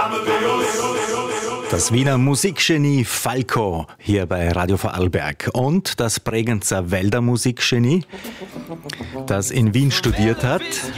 Das Wiener Musikgenie Falco hier bei Radio Vorarlberg und das Bregenzer Wälder Musikgenie, das in Wien studiert hat